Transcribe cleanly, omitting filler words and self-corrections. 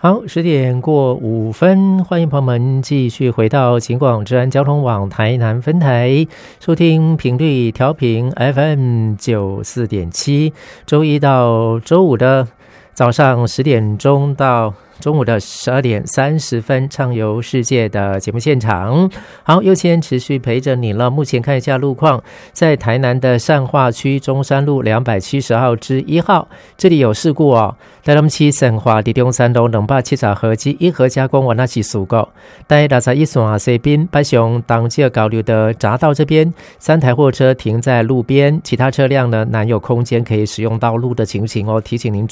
好，10:05，欢迎朋友们继续回到警广治安交通网台南分台，收听频率调频 FM94.7，周一到周五的早上10点钟到中午的12点30分，畅游世界的节目现场。好，又先持续陪着你了。目前看一下路况，在台南的善化区中山路270号之1号，这里有事故哦。台南市善化地中山路270号之1号加工完那起事故，在61线西滨北上当街高流的匝道这边，3台货车停在路边，其他车辆呢难有空间可以使用道路的情形哦，提醒您